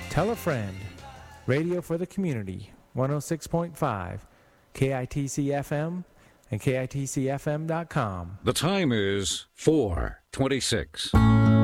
Tell a friend. Radio for the community, 106.5, KITC FM and KITCFM.com. The time is 4:26.